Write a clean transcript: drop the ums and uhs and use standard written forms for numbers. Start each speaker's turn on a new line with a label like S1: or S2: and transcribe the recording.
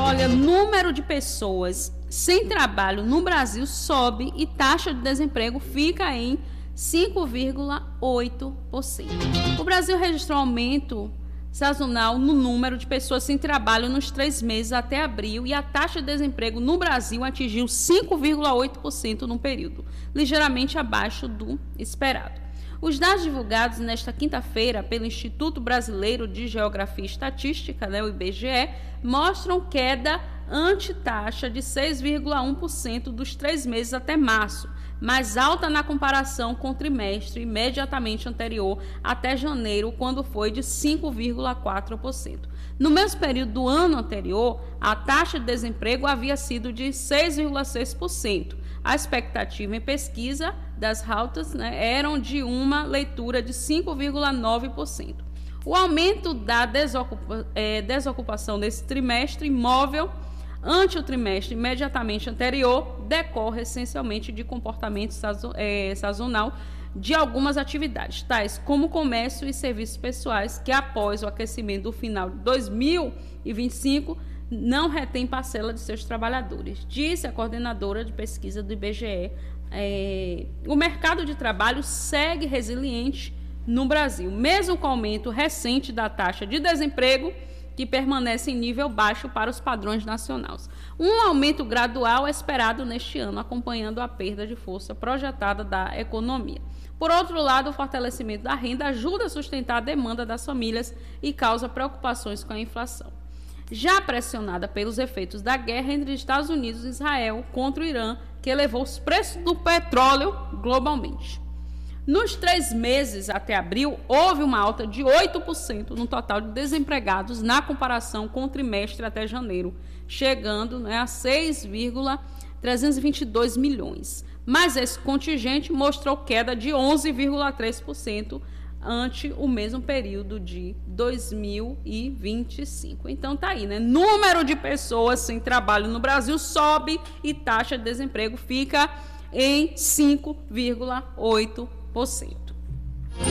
S1: olha, número de pessoas sem trabalho no Brasil sobe e taxa de desemprego fica em 5,8%. O Brasil registrou aumento sazonal no número de pessoas sem trabalho nos 3 meses até abril e a taxa de desemprego no Brasil atingiu 5,8% no período, ligeiramente abaixo do esperado. Os dados divulgados nesta quinta-feira pelo Instituto Brasileiro de Geografia e Estatística, o IBGE, mostram queda ante-taxa de 6,1% dos 3 meses até março, mais alta na comparação com o trimestre imediatamente anterior até janeiro, quando foi de 5,4%. No mesmo período do ano anterior, a taxa de desemprego havia sido de 6,6%. A expectativa em pesquisa das Reuters eram de uma leitura de 5,9%. O aumento da desocupação desse trimestre imóvel ante o trimestre imediatamente anterior decorre essencialmente de comportamento sazonal de algumas atividades, tais como comércio e serviços pessoais, que após o aquecimento do final de 2025 não retém parcela de seus trabalhadores, disse a coordenadora de pesquisa do IBGE. O mercado de trabalho segue resiliente no Brasil, mesmo com o aumento recente da taxa de desemprego, que permanece em nível baixo para os padrões nacionais. Um aumento gradual é esperado neste ano, acompanhando a perda de força projetada da economia. Por outro lado, o fortalecimento da renda ajuda a sustentar a demanda das famílias e causa preocupações com a inflação, já pressionada pelos efeitos da guerra entre Estados Unidos e Israel contra o Irã, que elevou os preços do petróleo globalmente. Nos 3 meses até abril, houve uma alta de 8% no total de desempregados na comparação com o trimestre até janeiro, chegando a 6,322 milhões. Mas esse contingente mostrou queda de 11,3% ante o mesmo período de 2025. Então tá aí, Número de pessoas sem trabalho no Brasil sobe e taxa de desemprego fica em 5,8%.